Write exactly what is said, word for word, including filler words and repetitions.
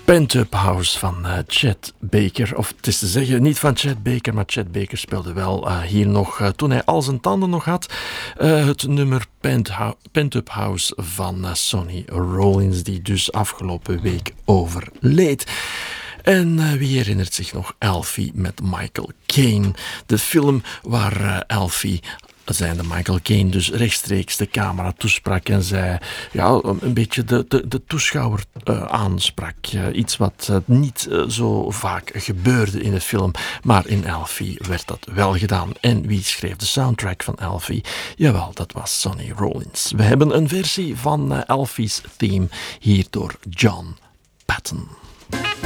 Pent-Up House van uh, Chet Baker. Of het is te zeggen, niet van Chet Baker, maar Chet Baker speelde wel uh, hier nog, uh, toen hij al zijn tanden nog had, uh, het nummer Pent-Up House van uh, Sonny Rollins, die dus afgelopen week overleed. En uh, wie herinnert zich nog Alfie met Michael Caine? De film waar uh, Alfie, zijnde Michael Caine, dus rechtstreeks de camera toesprak en zij ja, een beetje de, de, de toeschouwer uh, aansprak. Uh, iets wat uh, niet uh, zo vaak gebeurde in de film, maar in Alfie werd dat wel gedaan. En wie schreef de soundtrack van Alfie? Jawel, dat was Sonny Rollins. We hebben een versie van uh, Alfie's theme hier door John Patton.